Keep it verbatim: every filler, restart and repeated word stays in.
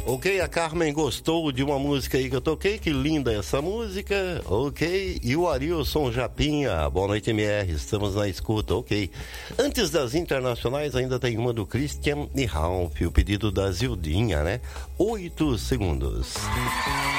Ok, a Carmen gostou de uma música aí que eu toquei, que linda essa música, ok. E o Arilson Japinha, boa noite M R, estamos na escuta, ok. Antes das internacionais ainda tem uma do Christian e Ralph, o pedido da Zildinha, né? Oito segundos.